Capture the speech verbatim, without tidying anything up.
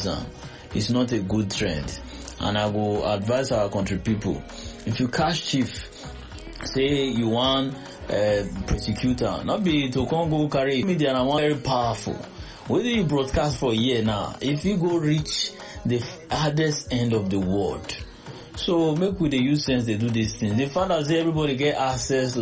am. It's not a good trend. And I go advise our country people, if you catch chief, say you want uh, prosecutor, not be to come go carry media and one very powerful. Whether you broadcast for a year now, if you go reach the hardest end of the world. So make we the use sense they do these things. They found out say everybody get access